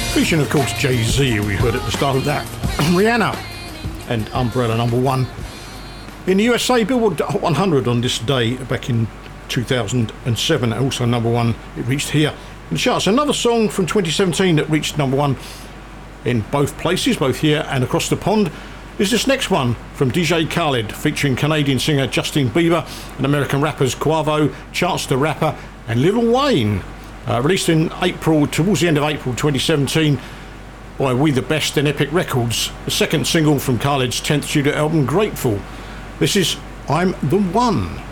Featuring, of course, Jay-Z, we heard at the start of that. Rihanna and Umbrella, number one. In the USA, Billboard 100 on this day back in 2007, also number one. It reached here in the charts. Another song from 2017 that reached number one in both places, both here and across the pond, is this next one from DJ Khaled, featuring Canadian singer Justin Bieber and American rappers Quavo, Chance the Rapper and Lil Wayne. Released in April, towards the end of April 2017 by We The Best and Epic Records, the second single from Khaled's 10th studio album, Grateful. This is I'm the One.